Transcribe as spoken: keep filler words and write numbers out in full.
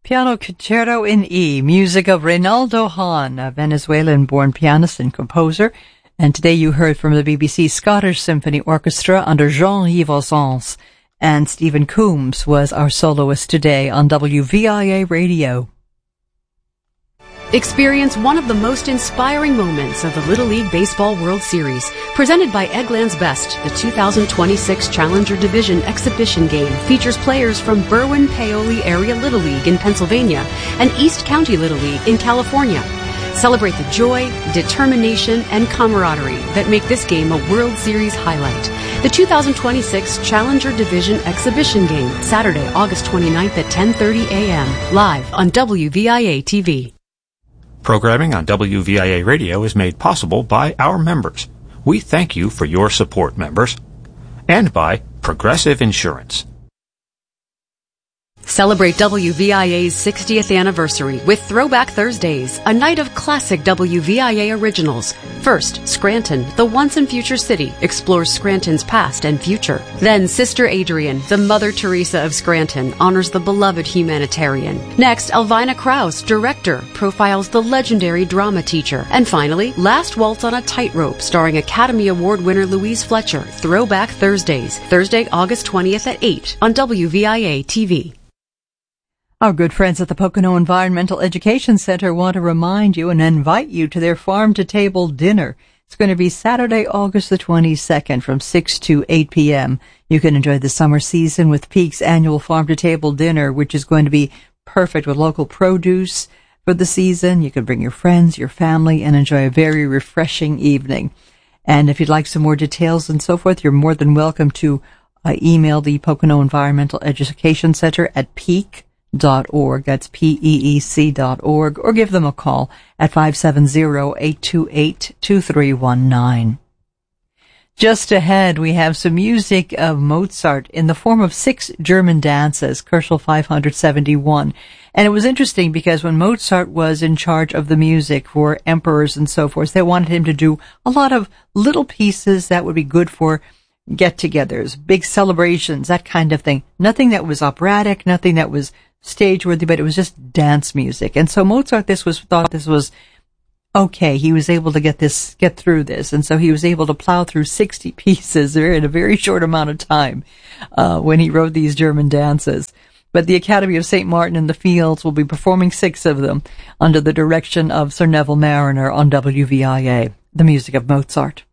Piano Concerto in E, music of Reynaldo Hahn, a Venezuelan-born pianist and composer. And today you heard from the B B C Scottish Symphony Orchestra under Jean-Yves Ossens. And Stephen Coombs was our soloist today on W V I A Radio. Experience one of the most inspiring moments of the Little League Baseball World Series. Presented by Eggland's Best, the two thousand twenty-six Challenger Division exhibition game features players from Berwyn-Paoli Area Little League in Pennsylvania and East County Little League in California. Celebrate the joy, determination, and camaraderie that make this game a World Series highlight. The two thousand twenty-six Challenger Division exhibition game, Saturday, August twenty-ninth at ten thirty a.m., live on W V I A T V. Programming on W V I A Radio is made possible by our members. We thank you for your support, members. And by Progressive Insurance. Celebrate W V I A's sixtieth anniversary with Throwback Thursdays, a night of classic W V I A originals. First, Scranton, the once and future city, explores Scranton's past and future. Then, Sister Adrian, the Mother Teresa of Scranton, honors the beloved humanitarian. Next, Elvina Krause, director, profiles the legendary drama teacher. And finally, Last Waltz on a Tightrope, starring Academy Award winner Louise Fletcher. Throwback Thursdays, Thursday, August twentieth at eight on W V I A T V. Our good friends at the Pocono Environmental Education Center want to remind you and invite you to their farm-to-table dinner. It's going to be Saturday, August the twenty-second from six to eight p.m. You can enjoy the summer season with Peak's annual farm-to-table dinner, which is going to be perfect with local produce for the season. You can bring your friends, your family, and enjoy a very refreshing evening. And if you'd like some more details and so forth, you're more than welcome to uh, email the Pocono Environmental Education Center at peak dot org. That's P E E C dot org, or give them a call at five seven zero, eight two eight, two three one nine. Just ahead, we have some music of Mozart in the form of six German dances, Koelschel five seventy-one. And it was interesting because when Mozart was in charge of the music for emperors and so forth, they wanted him to do a lot of little pieces that would be good for get-togethers, big celebrations, that kind of thing. Nothing that was operatic, nothing that was stage-worthy, but it was just dance music. And so Mozart this was thought this was okay. He was able to get this, get through this. And so he was able to plow through sixty pieces in a very short amount of time uh, when he wrote these German dances. But the Academy of Saint Martin in the Fields will be performing six of them under the direction of Sir Neville Marriner on W V I A, the music of Mozart.